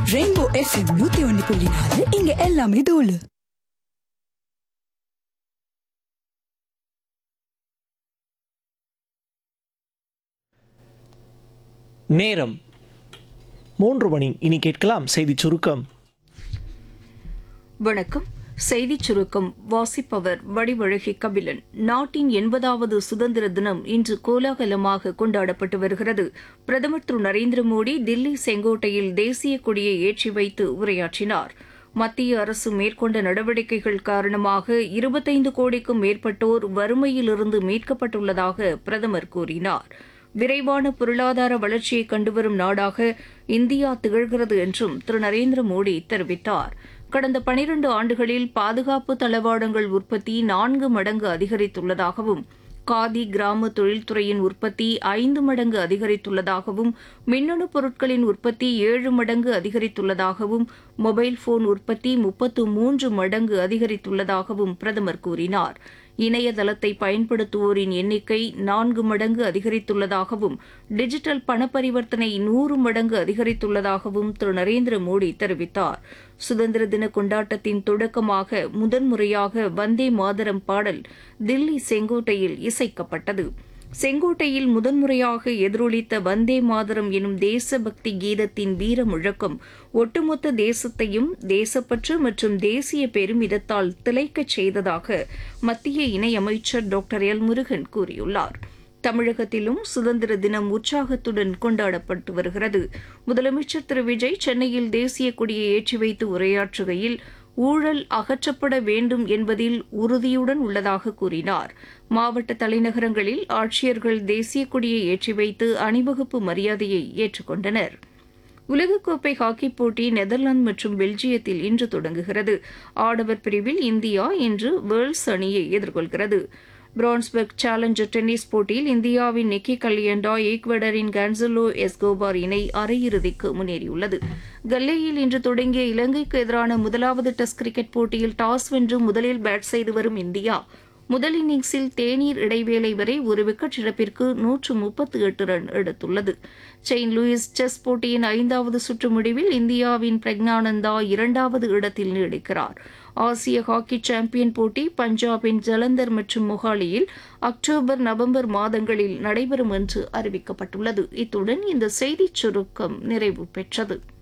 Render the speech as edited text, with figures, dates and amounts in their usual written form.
Rainbow FM 101.4 இங்க எல்லாமே தோலு. நேரம் 3 மணி. இனி கேட்கலாம் செய்தி சுருக்கம். வணக்கம். செய்திச் சுருக்கம் வாசிப்பவர் வடிவழகி கபிலன். நாட்டின் 80வது சுதந்திர தினம் இன்று கோலாகலமாக கொண்டாடப்பட்டு வருகிறது. பிரதமர் திரு நரேந்திர மோடி தில்லி செங்கோட்டையில் தேசிய கொடியை ஏற்றி வைத்து உரையாற்றினார். மத்திய அரசு மேற்கொண்ட நடவடிக்கைகள் காரணமாக 25 கோடிக்கும் மேற்பட்டோர் வறுமையிலிருந்து மீட்கப்பட்டுள்ளதாக பிரதமர் கூறினார். விரைவான பொருளாதார வளர்ச்சியை கண்டுவரும் நாடாக இந்தியா திகழ்கிறது என்றும் திரு நரேந்திர மோடி தெரிவித்தார். கடந்த 12 ஆண்டுகளில் பாதுகாப்பு தளவாடங்கள் உற்பத்தி 4 மடங்கு அதிகரித்துள்ளதாகவும் காதி கிராம தொழில்துறையின் உற்பத்தி 5 மடங்கு அதிகரித்துள்ளதாகவும் மின்னணு பொருட்களின் உற்பத்தி 7 மடங்கு அதிகரித்துள்ளதாகவும் மொபைல் போன் உற்பத்தி 33 மடங்கு அதிகரித்துள்ளதாகவும் பிரதமர் கூறினார். இணையதளத்தை பயன்படுத்துவோரின் எண்ணிக்கை 4 மடங்கு அதிகரித்துள்ளதாகவும் டிஜிட்டல் பண பரிவர்த்தனை 100 மடங்கு அதிகரித்துள்ளதாகவும் திரு நரேந்திர மோடி தெரிவித்தார். சுதந்திர தின கொண்டாட்டத்தின் தொடக்கமாக முதன்முறையாக வந்தே மாதரம் பாடல் தில்லி செங்கோட்டையில் இசைக்கப்பட்டது. செங்கோட்டையில் முதன்முறையாக எதிரொலித்த வந்தே மாதரம் எனும் தேசபக்தி கீதத்தின் வீர முழக்கம் ஒட்டுமொத்த தேசத்தையும் தேசப்பற்று மற்றும் தேசிய பெருமிதத்தால் திளைக்கச் செய்ததாக மத்திய இணையமைச்சர் டாக்டர் எல் முருகன் கூறியுள்ளார். தமிழகத்திலும் சுதந்திர தினம் உற்சாகத்துடன் கொண்டாடப்பட்டு வருகிறது. முதலமைச்சர் திரு விஜய் சென்னையில் தேசிய கொடியை ஏற்றி வைத்து உரையாற்றுகையில் ஊழல் அகற்றப்பட வேண்டும் என்பதில் உறுதியுடன் உள்ளதாக கூறினார். மாவட்ட தலைநகரங்களில் ஆட்சியர்கள் தேசிய கொடியை ஏற்றி வைத்து அணிவகுப்பு மரியாதையை ஏற்றுக்கொண்டனர். உலகக்கோப்பை ஹாக்கிப் போட்டி நெதர்லாந்து மற்றும் பெல்ஜியத்தில் இன்று தொடங்குகிறது. ஆடவர் பிரிவில் இந்தியா இன்று வேல்ஸ் அணியை எதிர்கொள்கிறது. பிரான்ஸ்பர்க் சேலஞ்சர் டென்னிஸ் போட்டியில் இந்தியாவின் நிக்கி கல்லியண்டா ஈக்வடரின் கான்சலோ எஸ்கோபார் இணை அரையிறுதிக்கு முன்னேறியுள்ளது. கல்லேயில் இன்று தொடங்கிய இலங்கைக்கு எதிரான முதலாவது டெஸ்ட் கிரிக்கெட் போட்டியில் டாஸ் வென்று முதலில் பேட் செய்து வரும் இந்தியா முதல் இன்னிங்ஸில் தேநீர் இடைவேளை வரை ஒரு விக்கெட் இழப்பிற்கு 138 ரன் எடுத்துள்ளது. செயின்ட் லூயிஸ் செஸ் போட்டியின் 5வது சுற்று முடிவில் இந்தியாவின் பிரக்ஞானந்தா 2வது இடத்தில் நீடிக்கிறார். ஆசிய ஹாக்கி சாம்பியன் போட்டி பஞ்சாபின் ஜலந்தர் மற்றும் மொஹாலியில் அக்டோபர் நவம்பர் மாதங்களில் நடைபெறும் என்று அறிவிக்கப்பட்டுள்ளது. இத்துடன் இந்த செய்திச் சுருக்கம் நிறைவு பெற்றது.